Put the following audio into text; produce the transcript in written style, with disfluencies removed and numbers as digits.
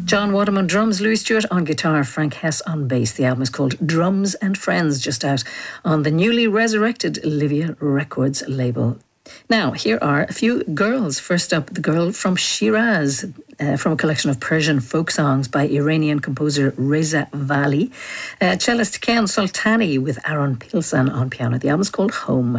John Waterman drums, Louis Stewart on guitar, Frank Hess on bass. The album is called Drums and Friends, just out on the newly resurrected Livia Records label. Now, here are a few girls. First up, the girl from Shiraz, from a collection of Persian folk songs by Iranian composer Reza Vali. Cellist Ken Soltani with Aaron Pilsan on piano. The album is called Home.